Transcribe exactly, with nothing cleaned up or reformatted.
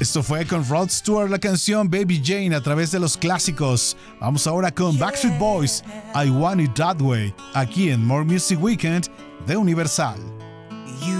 Esto fue con Rod Stewart, la canción Baby Jane a través de los clásicos. Vamos ahora con Backstreet Boys, I Want It That Way, aquí en More Music Weekend de Universal.